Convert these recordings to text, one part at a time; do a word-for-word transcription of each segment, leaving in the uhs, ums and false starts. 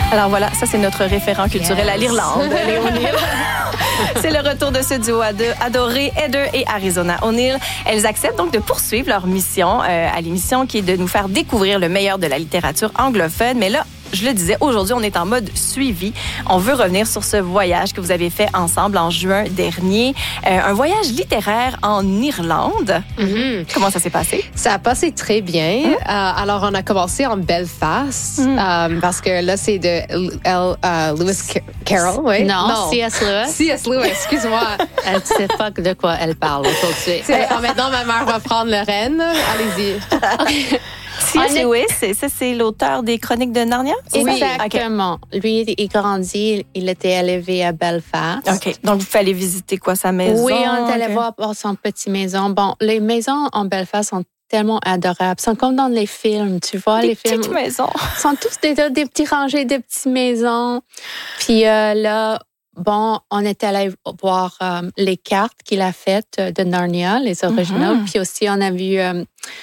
Alors voilà, ça c'est notre référent culturel yes. à l'Irlande, Léo O'Neill. C'est le retour de ce duo adoré, Heather et Arizona O'Neill. Elles acceptent donc de poursuivre leur mission euh, à l'émission qui est de nous faire découvrir le meilleur de la littérature anglophone. Mais là, je le disais, aujourd'hui, on est en mode suivi. On veut revenir sur ce voyage que vous avez fait ensemble en juin dernier. Euh, un voyage littéraire en Irlande. Mm-hmm. Comment ça s'est passé? Ça a passé très bien. Mm-hmm. Euh, alors, on a commencé en Belfast mm-hmm. euh, parce que là, c'est de L- uh, Lewis Carroll, oui? Non, non. C S. Lewis. C S. Lewis, excuse-moi. Elle ne sait pas de quoi elle parle. C'est, maintenant, ma mère va prendre le renne. Allez-y. C S. Lewis, ça, c'est l'auteur des Chroniques de Narnia? Exactement. Okay. Lui, il grandit, il était élevé à Belfast. OK. Donc, vous fallait visiter quoi, sa maison? Oui, on est allé okay. voir son petite maison. Bon, les maisons en Belfast sont tellement adorables. Ils sont comme dans les films, tu vois, des les films. Des petites maisons. Ils sont tous des, des petits rangées de petites maisons. Puis euh, là, bon, on est allé voir euh, les cartes qu'il a faites de Narnia, les originaux. Mm-hmm. Puis aussi, on a vu euh,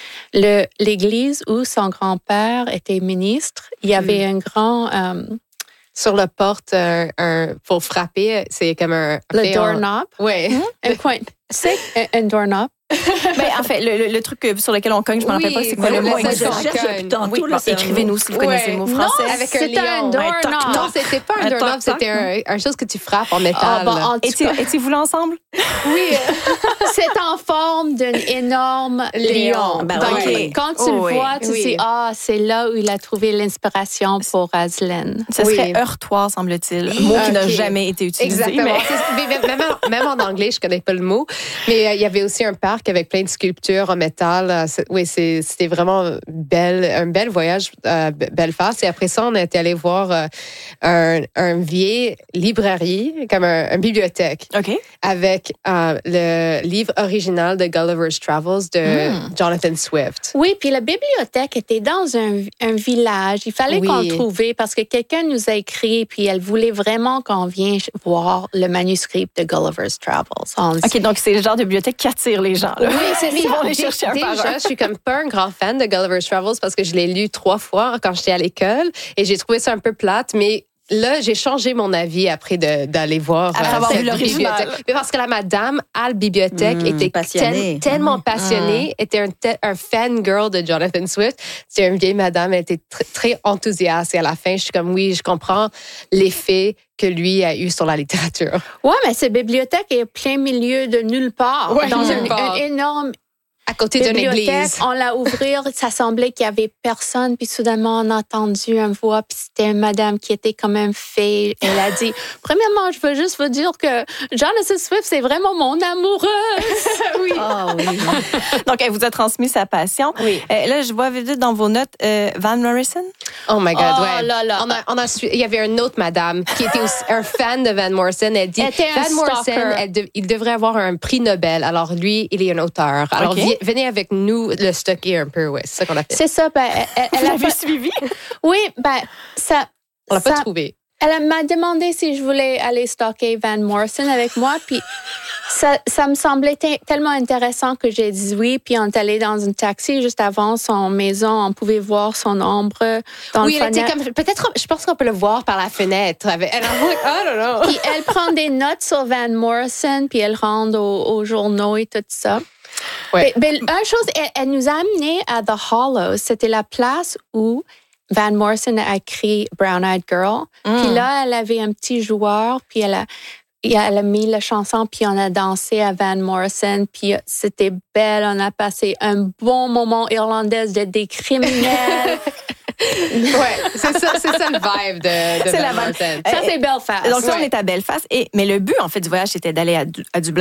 le, l'église où son grand-père était ministre. Il y avait mm. un grand... Euh, sur la porte, euh, un, pour frapper, c'est comme un... Le doorknob. Oui. Mm-hmm. Un coin. C'est un, un doorknob. Ben, en fait, le, le, le truc sur lequel on cogne, je ne me rappelle pas, c'est quoi le mot exact. Oui, bon, écrivez-nous si vous ouais. connaissez le mot français. Non, avec c'était un, un doorknob. Non, c'était pas un, un doorknob, c'était un, un chose que tu frappes en métal. Oh, bon, étiez-vous là ensemble? Oui. C'est en forme d'un énorme lion. Ben, Donc, okay. quand tu oh, le vois, tu oui. sais, ah, c'est là où il a trouvé l'inspiration pour Aslan. Ce oui. serait heurtoir, semble-t-il. Mot okay. qui n'a jamais été utilisé. Exactement. Mais... mais même, en, même en anglais, je ne connais pas le mot. Mais euh, il y avait aussi un parc avec plein de sculptures en métal. C'est, oui, c'est, c'était vraiment belle, un bel voyage à Belfast. Et après ça, on est allé voir euh, un, un vieille librairie, comme un, une bibliothèque, okay. avec euh, le livre original de Gulliver's Travels de mm. Jonathan Swift. Oui, puis la bibliothèque était dans un, un village. Il fallait oui. qu'on le trouve parce que quelqu'un nous a écrit, puis elle voulait vraiment qu'on vienne voir le manuscrit de Gulliver's Travels. On OK, donc c'est le genre de bibliothèque qui attire les gens. Là. Oui, c'est ça. Ils vont les chercher un Déjà, par un. je suis comme pas un grand fan de Gulliver's Travels parce que je l'ai lu trois fois quand j'étais à l'école et j'ai trouvé ça un peu plate, mais là, j'ai changé mon avis après de, d'aller voir après avoir vu l'original. Mais parce que la madame à la bibliothèque mmh, était tel, tellement mmh. passionnée, mmh. était un, tel, un fangirl de Jonathan Swift. C'était une vieille madame, elle était très, très enthousiaste. Et à la fin, je suis comme, oui, je comprends l'effet que lui a eu sur la littérature. Oui, mais cette bibliothèque est plein milieu de nulle part. Ouais, dans nulle un, part. un énorme... À côté d'une église. On l'a ouvert, ça semblait qu'il y avait personne, puis soudainement on a entendu une voix, puis c'était une madame qui était comme un fée. Elle a dit, premièrement, je veux juste vous dire que Jonathan Swift, c'est vraiment mon amoureuse. Oui. Oh, oui. Donc, elle vous a transmis sa passion. Oui. Euh, là, je vois vite dans vos notes euh, Van Morrison. Oh my God, oh, ouais. Là, là. On a, on a su, il y avait une autre madame qui était aussi un fan de Van Morrison. Elle dit, elle Van Morrison, elle de, il devrait avoir un prix Nobel. Alors lui, il est un auteur. Alors okay. venez avec nous le stocker un peu, ouais, c'est ça qu'on a fait. C'est ça, ben, elle, elle Vous a l'avez pas... suivi? Oui, ben, ça... On l'a ça... pas trouvé. Elle m'a demandé si je voulais aller stocker Van Morrison avec moi, puis ça, ça me semblait t- tellement intéressant que j'ai dit oui, puis on est allé dans un taxi juste avant son maison, on pouvait voir son ombre dans oui, le fenêtre. Oui, elle était comme, peut-être, je pense qu'on peut le voir par la fenêtre. Elle a dit, I don't know. Puis elle prend des notes sur Van Morrison, puis elle rend aux, aux journaux et tout ça. Ouais. Mais, mais une chose, elle, elle nous a amenés à The Hollow. C'était la place où Van Morrison a écrit Brown Eyed Girl. Mm. Puis là, elle avait un petit joueur, puis elle a, elle a mis la chanson, puis on a dansé à Van Morrison, puis c'était belle. On a passé un bon moment irlandais de des criminels. Ouais, c'est ça, c'est ça le vibe de, de c'est Van la Morrison. Ça, c'est Belfast. Donc, ça, ouais. on est à Belfast. Et, mais le but, en fait, du voyage, c'était d'aller à, du, à Dublin.